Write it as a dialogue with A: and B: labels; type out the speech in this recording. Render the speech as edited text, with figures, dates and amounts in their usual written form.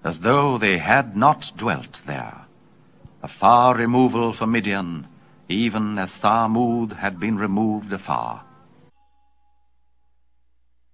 A: as though they had not dwelt there. A far removal for Midian, even as Thamud had been removed afar.